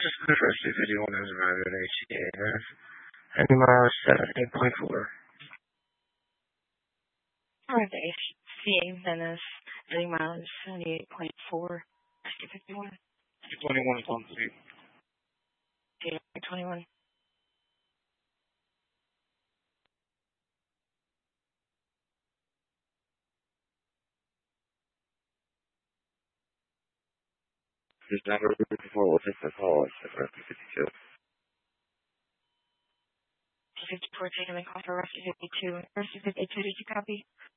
Just the first 51 is about an HCA. Animal 17.4. Alright, the HCA Menace, Animal 78.4, Rescue 51. 21 is on the 21. This number before will take the call. It's the Rescue 52. 54 taking the call for Rescue 52. Rescue 52, did you copy?